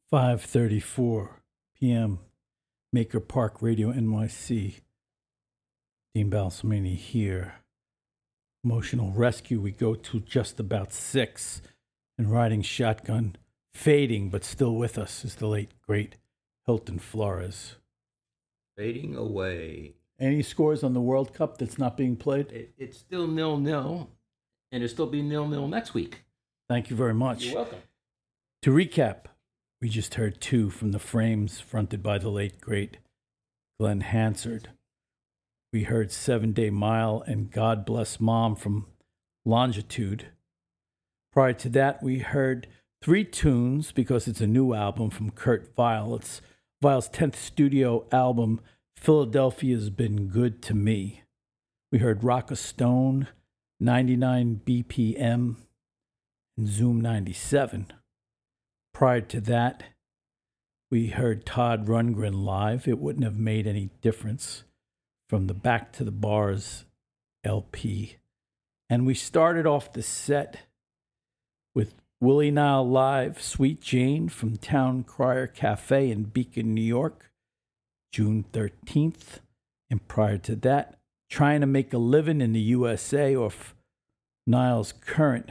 5:34 p.m. Maker Park Radio NYC. Dean Balsamini here. Emotional Rescue, we go to just about 6. And riding shotgun, fading but still with us, is the late, great Hilton Flores. Fading away. Any scores on the World Cup that's not being played? It's still 0-0, and it'll still be 0-0 next week. Thank you very much. You're welcome. To recap, we just heard 2 from the Frames, fronted by the late, great Glenn Hansard. We heard 7 Day Mile and God Bless Mom from Longitude. Prior to that, we heard 3 tunes because it's a new album from Kurt Vile. It's Vile's 10th studio album, Philadelphia's Been Good to Me. We heard Rock a Stone, 99 BPM, and Zoom 97. Prior to that, we heard Todd Rundgren live. It wouldn't have made any difference, from the Back to the Bars LP. And we started off the set with Willie Nile live, Sweet Jane from Town Crier Cafe in Beacon, New York, June 13th. And prior to that, Trying to Make a Living in the USA off Nile's current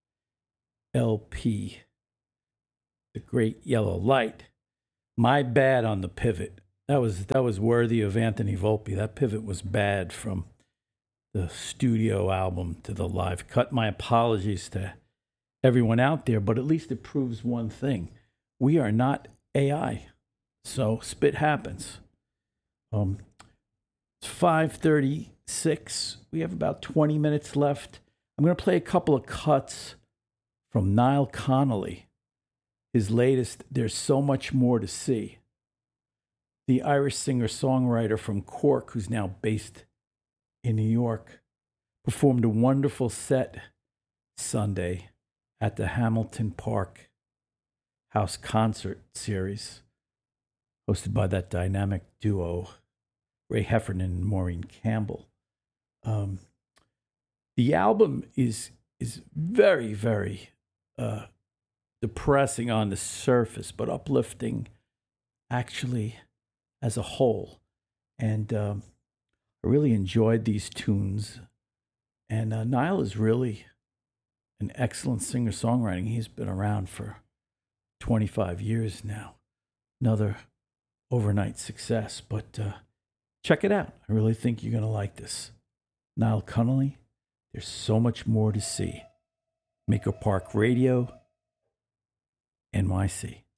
LP, The Great Yellow Light. My bad on the pivot. That was worthy of Anthony Volpe. That pivot was bad from the studio album to the live cut. My apologies to everyone out there, but at least it proves one thing. We are not AI. So spit happens. It's 5:36. We have about 20 minutes left. I'm going to play a couple of cuts from Niall Connolly. His latest, There's So Much More to See. The Irish singer-songwriter from Cork, who's now based in New York, performed a wonderful set Sunday at the Hamilton Park House Concert Series, hosted by that dynamic duo, Ray Heffernan and Maureen Campbell. The album is very, very depressing on the surface, but uplifting actually as a whole. And I really enjoyed these tunes. And Niall is really an excellent singer-songwriter. He's been around for 25 years now. Another overnight success. But check it out. I really think you're going to like this. Niall Connolly, There's So Much More to See. Maker Park Radio, NYC.